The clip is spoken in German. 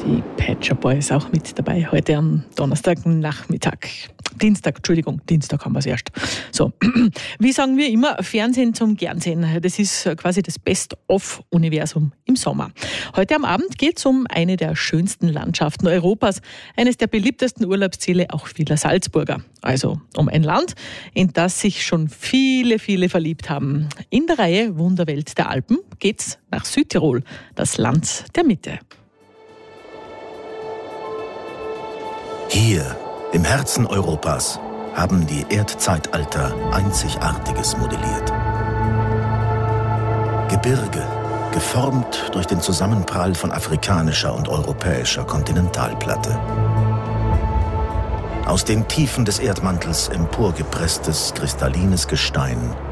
Die Pet Shop Boys auch mit dabei, heute am Dienstag haben wir es erst. So, wie sagen wir immer, Fernsehen zum Gernsehen. Das ist quasi das Best-of-Universum im Sommer. Heute am Abend geht es um eine der schönsten Landschaften Europas, eines der beliebtesten Urlaubsziele auch vieler Salzburger. Also um ein Land, in das sich schon viele, viele verliebt haben. In der Reihe Wunderwelt der Alpen geht's nach Südtirol, das Land der Mitte. Hier, im Herzen Europas, haben die Erdzeitalter Einzigartiges modelliert. Gebirge, geformt durch den Zusammenprall von afrikanischer und europäischer Kontinentalplatte. Aus den Tiefen des Erdmantels emporgepresstes, kristallines Gestein